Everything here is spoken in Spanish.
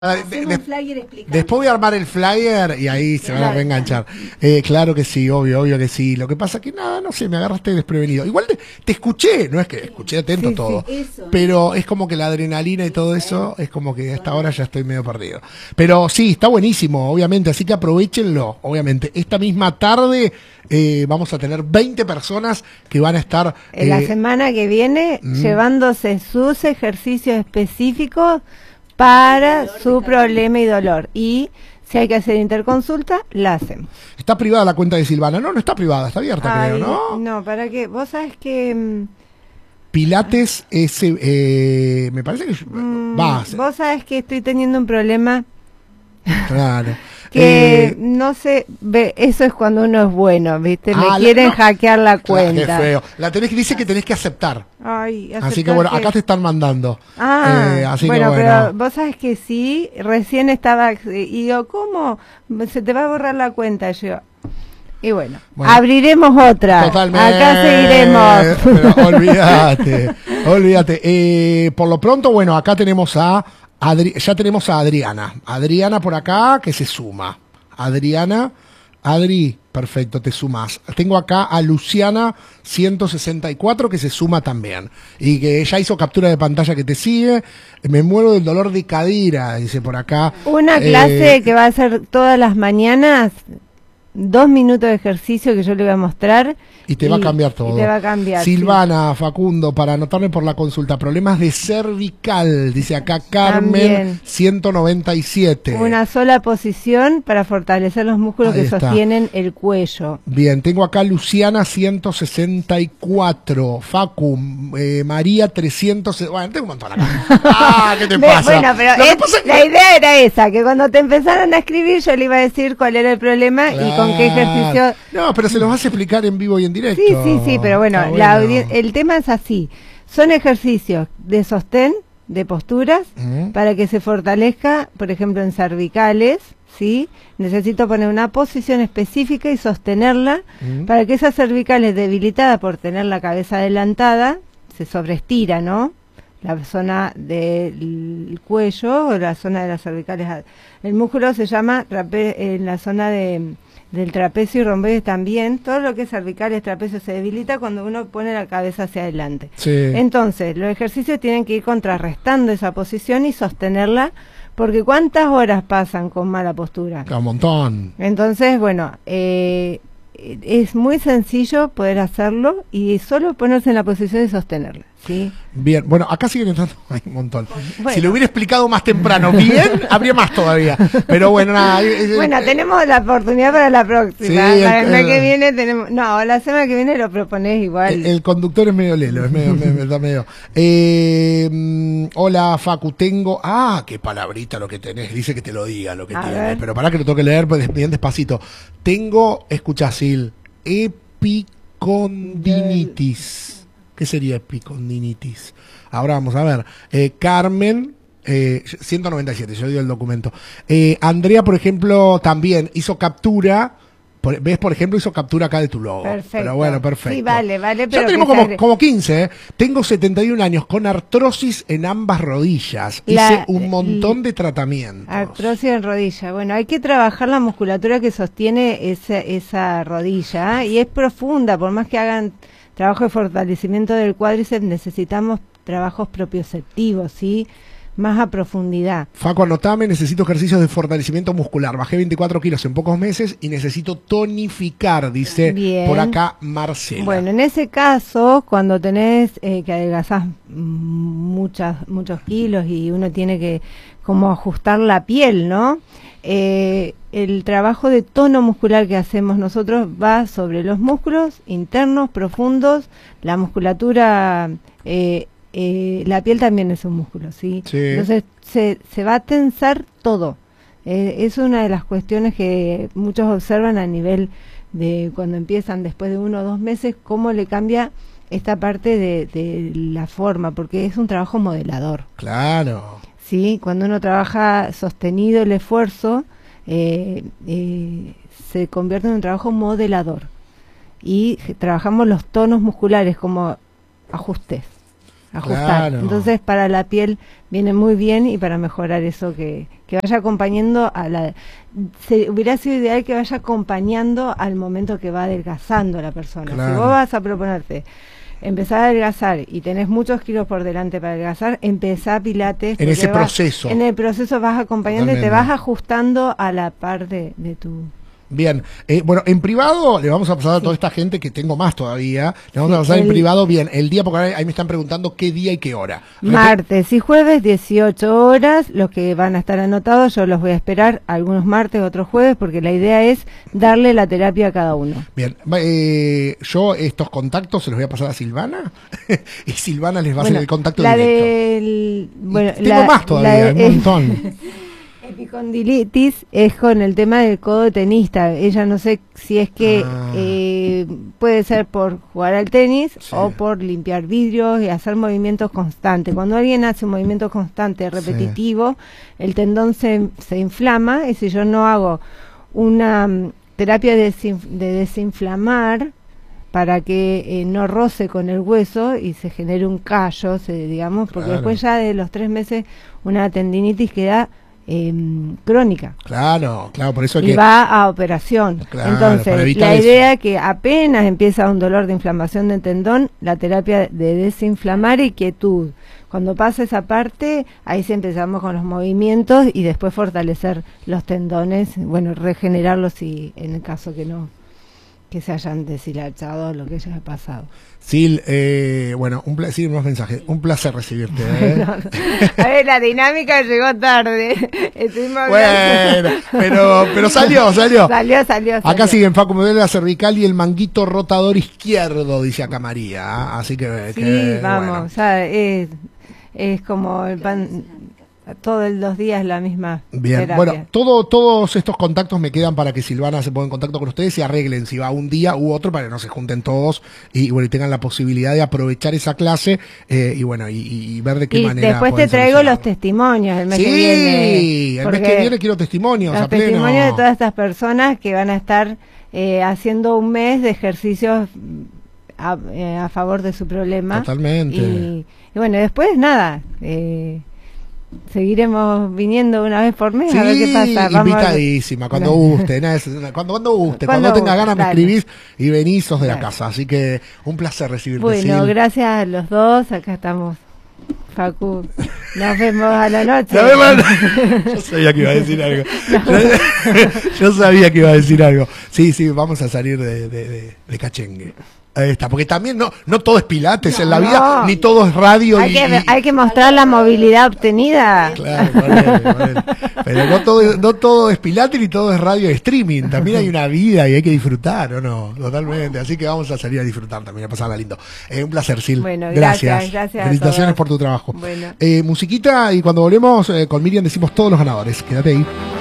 Hacemos un flyer explicando. Después voy a armar el flyer y ahí se van a reenganchar. Claro que sí, obvio que sí. Lo que pasa que nada, no sé, me agarraste desprevenido. Igual te escuché, no es que escuché atento todo, pero es como que la adrenalina y todo eso, es como que a esta hora ya estoy medio perdido. Pero sí, está buenísimo, obviamente, así que aprovechenlo, obviamente. Esta misma tarde vamos a tener 20 personas que van a estar... la semana que viene, llevándose sus ejercicios específicos para su problema y dolor. Y si hay que hacer interconsulta, la hacemos. ¿Está privada la cuenta de Silvana? No, no está privada, está abierta, creo, ¿no? No, ¿para qué? Vos sabés que... Pilates, me parece que... vos sabés que estoy teniendo un problema... Claro. Que no sé, eso es cuando uno es bueno, ¿viste? Me quieren hackear la cuenta. Qué feo. La tenés que dice que tenés que aceptar. Ay, así que bueno, acá te están mandando. Así bueno, que bueno, pero vos sabés que sí, recién estaba, y digo, ¿cómo? Se te va a borrar la cuenta, y bueno, abriremos otra. Totalmente. Acá seguiremos. Pero olvídate. Por lo pronto, bueno, acá tenemos ya tenemos a Adriana. Adriana por acá que se suma. Adri, perfecto, te sumas. Tengo acá a Luciana 164 que se suma también. Y que ya hizo captura de pantalla que te sigue. Me muero del dolor de cadera, dice por acá. Una clase que va a ser todas las mañanas. 2 minutos de ejercicio que yo le voy a mostrar. Y te va a cambiar todo. Te va a cambiar. Silvana, Facundo, para anotarme por la consulta. Problemas de cervical, dice acá Carmen, también. 197. Una sola posición para fortalecer los músculos que sostienen el cuello. Bien, tengo acá Luciana 164. Facu, María 300. Bueno, tengo un montón acá. ¿Qué te pasa? Bueno, pero la idea era esa, que cuando te empezaron a escribir yo le iba a decir cuál era el problema y con qué ejercicio. No, pero se los vas a explicar en vivo y en directo. Sí, pero bueno, el tema es así. Son ejercicios de sostén, de posturas, para que se fortalezca, por ejemplo, en cervicales, ¿sí? Necesito poner una posición específica y sostenerla para que esas cervicales debilitadas por tener la cabeza adelantada, se sobreestira, ¿no? La zona del cuello o la zona de las cervicales. El músculo se llama en la zona del trapecio y romboides también. Todo lo que es cervicales, trapecio se debilita cuando uno pone la cabeza hacia adelante. Sí. Entonces, los ejercicios tienen que ir contrarrestando esa posición y sostenerla, porque ¿cuántas horas pasan con mala postura? Un montón. Entonces, bueno, es muy sencillo poder hacerlo y solo ponerse en la posición y sostenerla. ¿Sí? Bien, bueno, acá siguen entrando un montón. Bueno. Si lo hubiera explicado más temprano bien, habría más todavía. Pero bueno, nada. Bueno, tenemos la oportunidad para la próxima. Sí, para el mes que viene tenemos... No, la semana que viene lo proponés igual. El conductor es medio lelo, es medio... Hola, Facu, tengo... qué palabrita lo que tenés. Dice que te lo diga lo que tiene. Pero pará que lo tengo que leer bien despacito. Tengo, escuchá, Sil, epicondinitis. ¿Qué sería epicondinitis? Ahora vamos a ver. Carmen, 197, yo digo el documento. Andrea, por ejemplo, también hizo captura. ¿Ves? Por ejemplo, hizo captura acá de tu logo. Perfecto. Pero bueno, perfecto. Sí, vale. Ya tenemos como 15, ¿eh? Tengo 71 años con artrosis en ambas rodillas. Hice un montón de tratamientos. Artrosis en rodilla. Bueno, hay que trabajar la musculatura que sostiene esa rodilla. Y es profunda, por más que hagan trabajo de fortalecimiento del cuádriceps, necesitamos trabajos propioceptivos, ¿sí? Más a profundidad. Facu, anotame, necesito ejercicios de fortalecimiento muscular. Bajé 24 kilos en pocos meses y necesito tonificar, dice por acá Marcela. Bueno, en ese caso, cuando tenés que adelgazás muchos kilos y uno tiene que como ajustar la piel, ¿no? El trabajo de tono muscular que hacemos nosotros va sobre los músculos internos, profundos, la musculatura, la piel también es un músculo, ¿sí? Entonces se va a tensar todo. Es una de las cuestiones que muchos observan a nivel de cuando empiezan después de 1 o 2 meses, cómo le cambia esta parte de la forma, porque es un trabajo modelador. Claro. Sí, cuando uno trabaja sostenido el esfuerzo, se convierte en un trabajo modelador. Y trabajamos los tonos musculares como ajustes. ajustar. Claro. Entonces para la piel viene muy bien y para mejorar eso que vaya acompañando hubiera sido ideal que vaya acompañando al momento que va adelgazando la persona. Claro. Si vos vas a proponerte empezar a adelgazar y tenés muchos kilos por delante para adelgazar, empezá pilates. En ese proceso. En el proceso vas acompañando Totalmente. y te vas ajustando a la par de tu... Bien, bueno, en privado le vamos a pasar a toda esta gente que tengo más todavía, le vamos a pasar en el- privado, bien, el día, porque ahí me están preguntando qué día y qué hora. Martes y jueves, 18 horas, los que van a estar anotados, yo los voy a esperar, algunos martes, otros jueves, porque la idea es darle la terapia a cada uno. Bien, yo estos contactos se los voy a pasar a Silvana y Silvana les va a hacer el contacto la directo. Bueno, Tengo más todavía, un montón. Epicondilitis es con el tema del codo de tenista. Ella no sé si es que puede ser por jugar al tenis o por limpiar vidrios y hacer movimientos constantes. Cuando alguien hace un movimiento constante, repetitivo, el tendón se inflama, y si yo no hago una terapia de desinflamar para que no roce con el hueso y se genere un callo, digamos, porque después ya de los 3 meses una tendinitis queda crónica. Claro, por eso y va a operación. Claro, entonces, la idea que apenas empieza un dolor de inflamación del tendón, la terapia de desinflamar y quietud. Cuando pasa esa parte, ahí sí empezamos con los movimientos y después fortalecer los tendones, bueno, regenerarlos si en el caso que se hayan deshilachado lo que haya pasado. Sil, bueno, sí, unos mensajes. Un placer recibirte. A ver, la dinámica llegó tarde. Bueno, pero salió. Salió. Acá siguen, Facu, me duele la cervical y el manguito rotador izquierdo, dice acá María. Así que... Sí, vamos, bueno. ya es como el pan... Todos los días la misma Bien, terapia. bueno, todos estos contactos me quedan para que Silvana se ponga en contacto con ustedes y arreglen si va un día u otro para que no se junten todos y bueno, y tengan la posibilidad de aprovechar esa clase y bueno, y ver de qué manera. Después te traigo los testimonios el mes que viene. Sí, el mes que viene quiero testimonios. Los testimonios de todas estas personas que van a estar haciendo un mes de ejercicios a favor de su problema. Totalmente. Y bueno, después nada. Seguiremos viniendo una vez por mes a ver qué pasa. Invitadísima, cuando guste, cuando guste, cuando tenga ganas me escribís y venís, sos de la casa, así que un placer recibirte. Bueno, gracias a los dos, acá estamos, Facu, nos vemos a la noche. Yo sabía que iba a decir algo. Yo sabía que iba a decir algo. Sí, vamos a salir de cachengue. Ahí está, porque también no todo es pilates en la vida, ni todo es radio. Hay que mostrar la movilidad obtenida. Claro, ponele. Pero no todo es pilates ni todo es radio y streaming. También hay una vida y hay que disfrutar, ¿o no? Totalmente. Así que vamos a salir a disfrutar también, a pasarla lindo. Un placer, Sil. Bueno, gracias. Felicitaciones por tu trabajo. Bueno. Musiquita y cuando volvemos con Miriam decimos todos los ganadores. Quédate ahí.